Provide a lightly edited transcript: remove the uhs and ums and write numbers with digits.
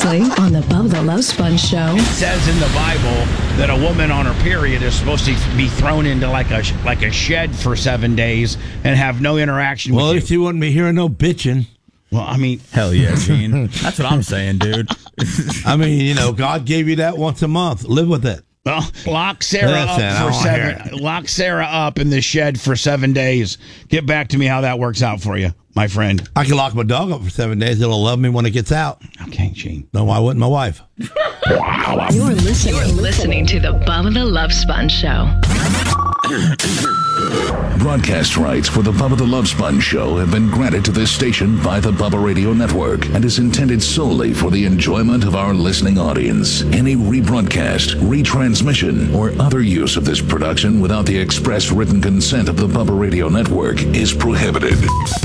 previously on the Bubba Love Sponge Show. It says in the Bible that a woman on her period is supposed to be thrown into like a shed for 7 days and have no interaction with you. Well, if you wouldn't be hearing no bitching. Well, I mean... Hell yeah, Gene. That's what I'm saying, dude. I mean, God gave you that once a month. Live with it. Well, lock Sarah up in the shed for 7 days. Get back to me how that works out for you, my friend. I can lock my dog up for 7 days. It'll love me when it gets out. Okay, Gene. No, why wouldn't my wife? You're listening to the Bubba the Love Sponge Show. Broadcast rights for the Bubba the Love Sponge Show have been granted to this station by the Bubba Radio Network and is intended solely for the enjoyment of our listening audience. Any rebroadcast, retransmission, or other use of this production without the express written consent of the Bubba Radio Network is prohibited.